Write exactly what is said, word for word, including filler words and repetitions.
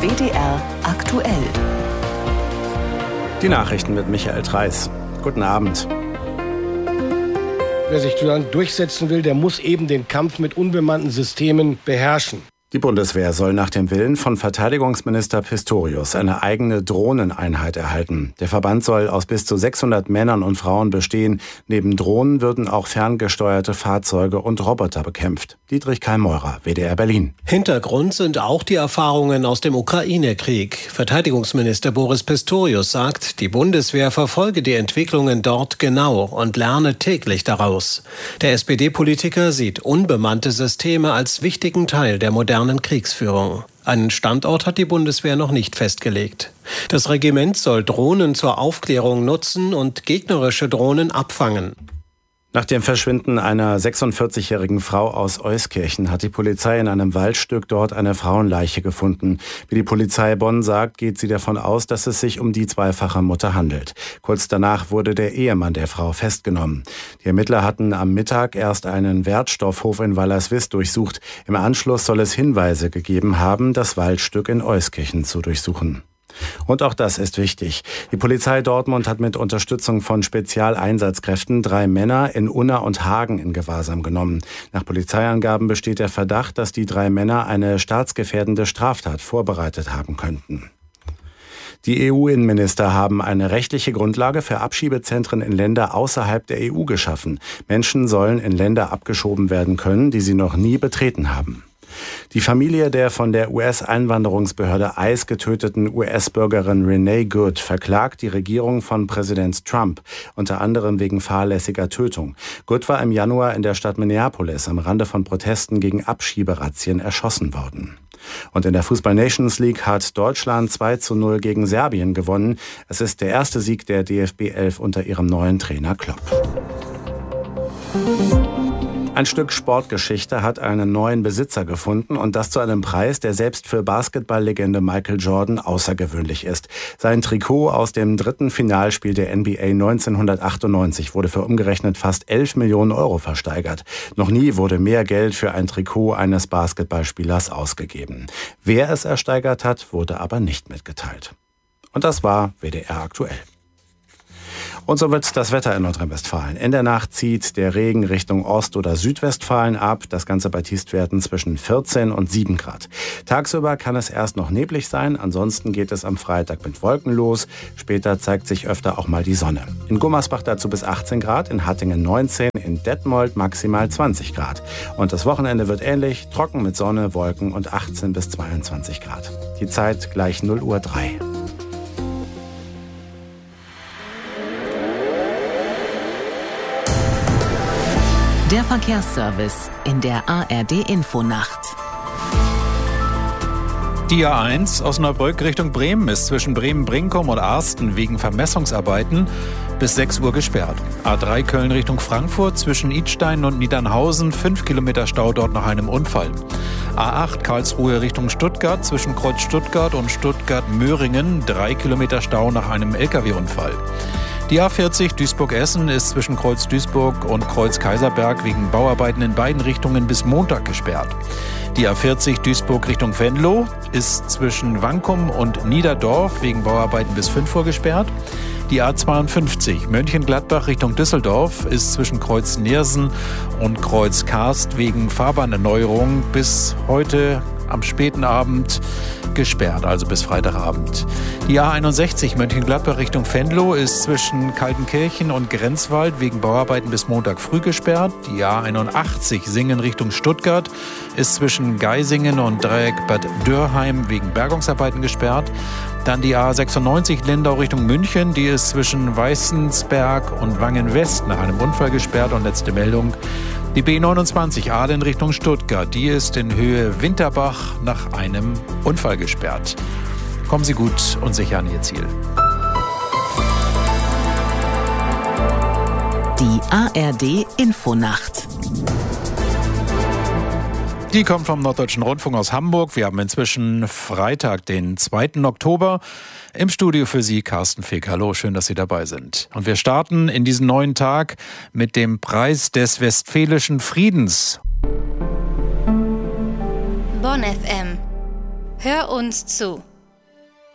W D R aktuell. Die Nachrichten mit Michael Treiß. Guten Abend. Wer sich dann durchsetzen will, der muss eben den Kampf mit unbemannten Systemen beherrschen. Die Bundeswehr soll nach dem Willen von Verteidigungsminister Pistorius eine eigene Drohneneinheit erhalten. Der Verband soll aus bis zu sechshundert Männern und Frauen bestehen. Neben Drohnen würden auch ferngesteuerte Fahrzeuge und Roboter bekämpft. Dietrich Keil-Meurer, W D R Berlin. Hintergrund sind auch die Erfahrungen aus dem Ukraine-Krieg. Verteidigungsminister Boris Pistorius sagt, die Bundeswehr verfolge die Entwicklungen dort genau und lerne täglich daraus. Der S P D-Politiker sieht unbemannte Systeme als wichtigen Teil der modernen Kriegsführung. Einen Standort hat die Bundeswehr noch nicht festgelegt. Das Regiment soll Drohnen zur Aufklärung nutzen und gegnerische Drohnen abfangen. Nach dem Verschwinden einer sechsundvierzigjährigen Frau aus Euskirchen hat die Polizei in einem Waldstück dort eine Frauenleiche gefunden. Wie die Polizei Bonn sagt, geht sie davon aus, dass es sich um die zweifache Mutter handelt. Kurz danach wurde der Ehemann der Frau festgenommen. Die Ermittler hatten am Mittag erst einen Wertstoffhof in Wallerswiß durchsucht. Im Anschluss soll es Hinweise gegeben haben, das Waldstück in Euskirchen zu durchsuchen. Und auch das ist wichtig. Die Polizei Dortmund hat mit Unterstützung von Spezialeinsatzkräften drei Männer in Unna und Hagen in Gewahrsam genommen. Nach Polizeiangaben besteht der Verdacht, dass die drei Männer eine staatsgefährdende Straftat vorbereitet haben könnten. Die E U-Innenminister haben eine rechtliche Grundlage für Abschiebezentren in Länder außerhalb der E U geschaffen. Menschen sollen in Länder abgeschoben werden können, die sie noch nie betreten haben. Die Familie der von der U S-Einwanderungsbehörde I C E getöteten U S-Bürgerin Renee Good verklagt die Regierung von Präsident Trump, unter anderem wegen fahrlässiger Tötung. Good war im Januar in der Stadt Minneapolis am Rande von Protesten gegen Abschieberazzien erschossen worden. Und in der Fußball-Nations League hat Deutschland zwei zu null gegen Serbien gewonnen. Es ist der erste Sieg der D F B elf unter ihrem neuen Trainer Klopp. Ein Stück Sportgeschichte hat einen neuen Besitzer gefunden und das zu einem Preis, der selbst für Basketballlegende Michael Jordan außergewöhnlich ist. Sein Trikot aus dem dritten Finalspiel der N B A neunzehnhundertachtundneunzig wurde für umgerechnet fast elf Millionen Euro versteigert. Noch nie wurde mehr Geld für ein Trikot eines Basketballspielers ausgegeben. Wer es ersteigert hat, wurde aber nicht mitgeteilt. Und das war W D R aktuell. Und so wird das Wetter in Nordrhein-Westfalen. In der Nacht zieht der Regen Richtung Ost- oder Südwestfalen ab. Das Ganze bei Tiefstwerten zwischen vierzehn und sieben Grad. Tagsüber kann es erst noch neblig sein. Ansonsten geht es am Freitag mit Wolken los. Später zeigt sich öfter auch mal die Sonne. In Gummersbach dazu bis achtzehn Grad, in Hattingen neunzehn, in Detmold maximal zwanzig Grad. Und das Wochenende wird ähnlich, trocken mit Sonne, Wolken und achtzehn bis zweiundzwanzig Grad. Die Zeit gleich null Uhr drei. Der Verkehrsservice in der A R D-Infonacht. Die A eins aus Neubrück Richtung Bremen ist zwischen Bremen-Brinkum und Arsten wegen Vermessungsarbeiten bis sechs Uhr gesperrt. A drei Köln Richtung Frankfurt zwischen Idstein und Niedernhausen, fünf Kilometer Stau dort nach einem Unfall. A acht Karlsruhe Richtung Stuttgart zwischen Kreuz Stuttgart und Stuttgart-Möhringen, drei Kilometer Stau nach einem L K W-Unfall. Die A vierzig Duisburg-Essen ist zwischen Kreuz Duisburg und Kreuz Kaiserberg wegen Bauarbeiten in beiden Richtungen bis Montag gesperrt. Die A vierzig Duisburg Richtung Venlo ist zwischen Wankum und Niederdorf wegen Bauarbeiten bis fünf Uhr gesperrt. Die A zweiundfünfzig Mönchengladbach Richtung Düsseldorf ist zwischen Kreuz Neersen und Kreuz Karst wegen Fahrbahnerneuerung bis heute am späten Abend gesperrt, also bis Freitagabend. Die A einundsechzig Mönchengladbach Richtung Venlo ist zwischen Kaltenkirchen und Grenzwald wegen Bauarbeiten bis Montag früh gesperrt. Die A einundachtzig Singen Richtung Stuttgart ist zwischen Geisingen und Dreieck Bad Dürrheim wegen Bergungsarbeiten gesperrt. Dann die A sechsundneunzig Lindau Richtung München, die ist zwischen Weißensberg und Wangen-West nach einem Unfall gesperrt. Und letzte Meldung, die B neunundzwanzig Aalen Richtung Stuttgart, die ist in Höhe Winterbach nach einem Unfall gesperrt. Kommen Sie gut und sicher an Ihr Ziel. Die A R D-Infonacht. Die kommt vom Norddeutschen Rundfunk aus Hamburg. Wir haben inzwischen Freitag, den zweiten Oktober. Im Studio für Sie Carsten Fick. Hallo, schön, dass Sie dabei sind. Und wir starten in diesen neuen Tag mit dem Preis des Westfälischen Friedens. Bonn F M. Hör uns zu.